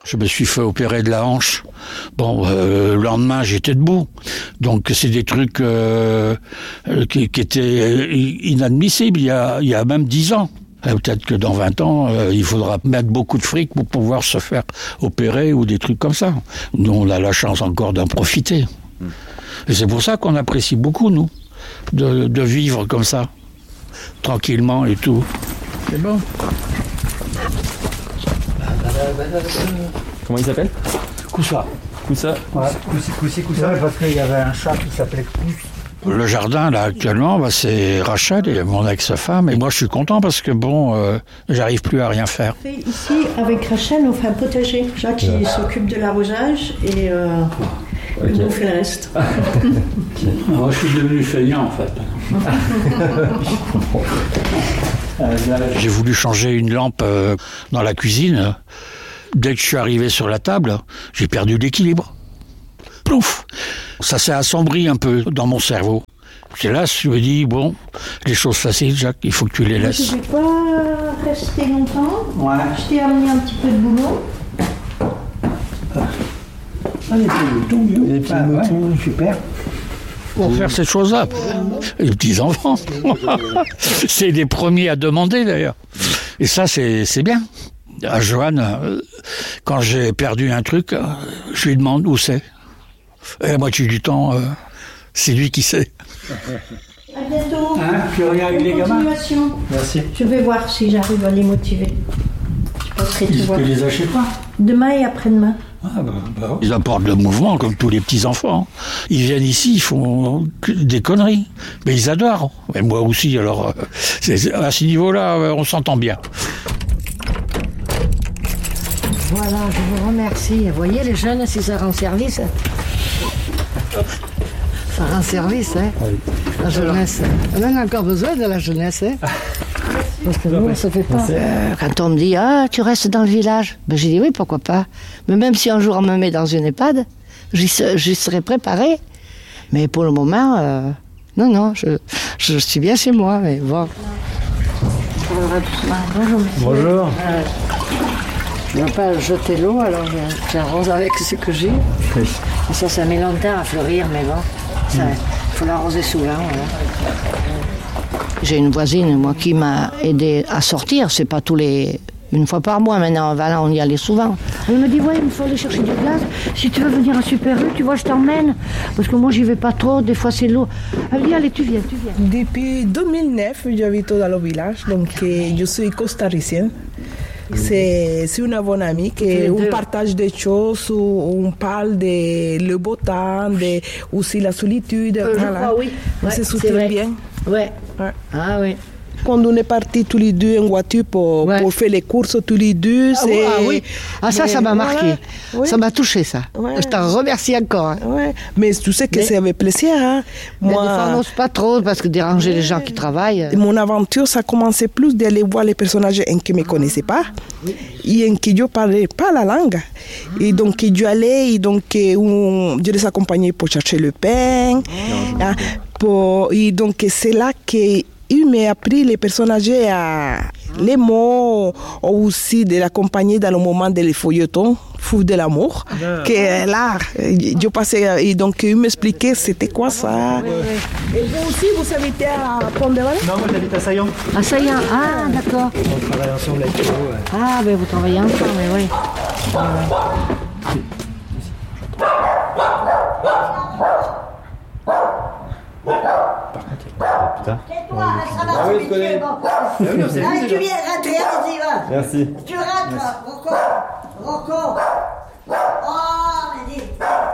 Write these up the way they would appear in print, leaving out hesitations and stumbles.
Je me suis fait opérer de la hanche. Bon, le lendemain, j'étais debout. Donc, c'est des trucs qui étaient inadmissibles il y a même 10 ans. Peut-être que dans 20 ans, il faudra mettre beaucoup de fric pour pouvoir se faire opérer ou des trucs comme ça. Nous, on a la chance encore d'en profiter. Et c'est pour ça qu'on apprécie beaucoup, nous, de vivre comme ça, tranquillement et tout. C'est bon. Comment il s'appelle? Koussa. Koussa. Ouais. Koussa, parce qu'il y avait un chat qui s'appelait Koussa. Le jardin, là, actuellement, c'est Rachel et mon ex-femme. Et moi, je suis content parce que, j'arrive plus à rien faire. Ici, avec Rachel, on fait un potager. Jacques, il s'occupe de l'arrosage et il nous fait le reste. Moi, je suis devenu feignant, en fait. J'ai voulu changer une lampe dans la cuisine. Dès que je suis arrivé sur la table, j'ai perdu l'équilibre. Plouf! Ça s'est assombri un peu dans mon cerveau. C'est là, je me dis, les choses faciles, Jacques, il faut que tu les laisses. Je ne vais pas rester longtemps. Ouais. Je t'ai amené un petit peu de boulot. Les petits moutons, super. Pour faire cette chose-là. Les petits-enfants. C'est les premiers à demander, d'ailleurs. Et ça, c'est bien. À Joanne, quand j'ai perdu un truc, je lui demande où c'est. Et la moitié du temps, c'est lui qui sait. À bientôt. Puis rien avec les gamins. Merci. Je vais voir si j'arrive à les motiver. Je passerai te voir. Tu les as chez toi? Demain et après-demain. Ils apportent le mouvement comme tous les petits-enfants. Ils viennent ici, ils font des conneries. Mais ils adorent. Et moi aussi, alors, à ce niveau-là, on s'entend bien. Voilà, je vous remercie. Vous voyez, les jeunes, si ça rend service, ça rend service, hein. La jeunesse. On en a encore besoin de la jeunesse, hein. Parce que nous, ça fait pas. Quand on me dit, tu restes dans le village, j'ai dit oui, pourquoi pas. Mais même si un jour on me met dans une EHPAD, j'y serai préparée. Mais pour le moment, non, je suis bien chez moi, mais bon. Bonjour, monsieur. Bonjour. Je ne veux pas jeter l'eau, alors j'arrose avec ce que j'ai. Oui. Et ça met longtemps à fleurir, mais bon, il faut l'arroser souvent. Voilà. J'ai une voisine, moi, qui m'a aidé à sortir. C'est pas une fois par mois maintenant, on y allait souvent. Elle me dit, ouais, il faut aller chercher du gaz. Si tu veux venir à Super U, tu vois, je t'emmène. Parce que moi, j'y vais pas trop, des fois c'est lourd. Elle me dit, allez, tu viens. Depuis 2009, j'habite dans le village, donc je suis costaricienne. C'est une bonne amie on partage des choses, on parle de le beau temps, aussi la solitude. Voilà. Oui. On se soutient bien. Ouais. Ah oui. Quand on est partis tous les deux en voiture pour faire les courses tous les deux, c'est... Ah oui. Ça m'a marqué. Ouais. Ça m'a touché, ça. Ouais. Je t'en remercie encore. Hein. Ouais. Mais tu sais que c'est avec plaisir. Hein. Moi, des fois, on n'ose pas trop parce que déranger les gens qui travaillent. Mon aventure, ça commençait plus d'aller voir les personnages qui ne me connaissaient pas. Et qui ne parlaient pas la langue. Et donc, je allais, et donc, je les accompagnais pour chercher le pain. Et donc, c'est là que il m'a appris les personnages les mots, aussi de l'accompagner dans le moment des feuilletons, Fou de l'amour, qui est là. Je passais, et donc il m'expliquait c'était quoi ça. Et vous aussi, vous habitez à Pont-de-Val? Non, moi j'habite à Saillant. À Saillant, d'accord. On travaille ensemble avec vous. Ah, ben vous travaillez ensemble, mais oui. Putain. Ah oui, je connais. Tu viens rentrer, vas-y, va. Merci. Tu rentres, Rocco. Oh, mais dis.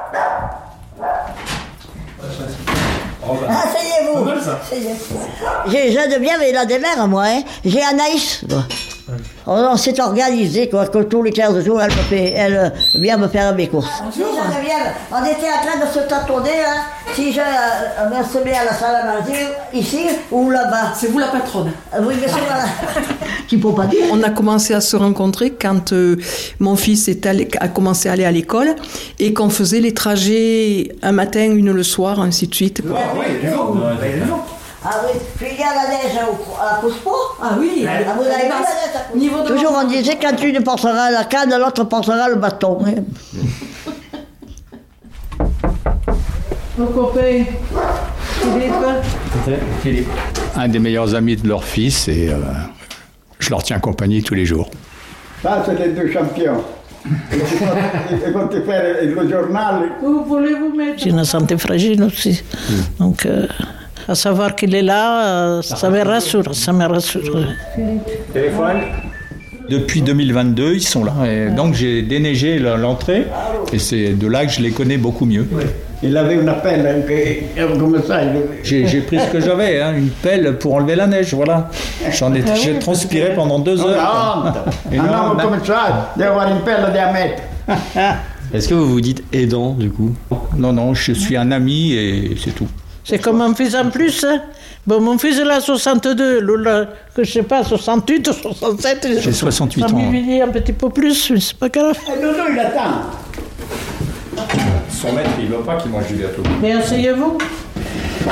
Asseyez-vous. Je bien, mais il a des mères, moi. Hein. J'ai Anaïs. On s'est organisé, quoi, que tous les 15 jours, elle vient me faire mes courses. On était en train de se tâtonner, hein, si je me mets à la salle à manger, ici ou là-bas. C'est vous la patronne. Oui, mais c'est voilà. Qu'il ne faut pas dire. On a commencé à se rencontrer quand mon fils a commencé à aller à l'école et qu'on faisait les trajets un matin, une le soir, ainsi de suite. Ah oui, il y a du vent. Ah oui, puis il y a la neige à la pousse-pas. Ah oui, Ah, vous avez vu la neige à pousse-pas. niveau de Toujours on disait quand une portera la canne, l'autre portera le bâton. Hein. Mon copain, Philippe. Un des meilleurs amis de leur fils et je leur tiens compagnie tous les jours. Ça, c'est les deux champions. Ils vont te faire le journal. où voulez-vous mettre? J'ai une santé fragile aussi. Donc, à savoir qu'il est là, ça me rassure, ça me rassure. Téléphone. Depuis 2022, ils sont là. Et donc j'ai déneigé l'entrée et c'est de là que je les connais beaucoup mieux. Il avait une pelle comme ça. J'ai pris ce que j'avais, hein, une pelle pour enlever la neige, voilà. J'ai transpiré pendant 2 heures. Un homme comme ça, d'avoir une pelle de diamètre. Est-ce que vous vous dites aidant du coup? Non, je suis un ami et c'est tout. C'est comme mon fils en plus. Hein. Bon, mon fils il a 62, Lola, que je sais pas, 68 ou 67. J'ai 68 ans. Ça m'humilie un petit peu plus, mais c'est pas grave. Dodo, il attend. Son maître, il ne veut pas qu'il mange du gâteau. Mais asseyez-vous.